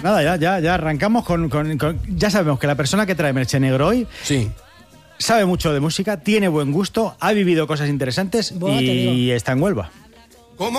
nada, ya arrancamos ya sabemos que la persona que trae Merche Negro hoy sabe mucho de música, tiene buen gusto, ha vivido cosas interesantes y está en Huelva.